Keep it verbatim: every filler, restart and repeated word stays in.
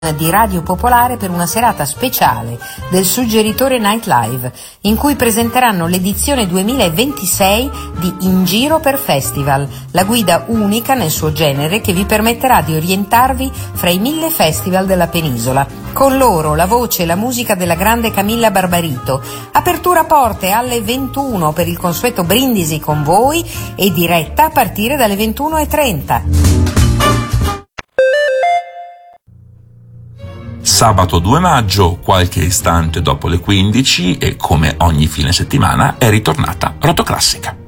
di Radio Popolare per una serata speciale del Suggeritore Night Live, in cui presenteranno l'edizione duemilaventisei di In Giro per Festival, la guida unica nel suo genere che vi permetterà di orientarvi fra i mille festival della penisola. Con loro la voce e la musica della grande Camilla Barbarito. Apertura porte alle ventuno per il consueto brindisi con voi e diretta a partire dalle ventuno e trenta. Sabato due maggio, qualche istante dopo le quindici e come ogni fine settimana, è ritornata Rotoclassica.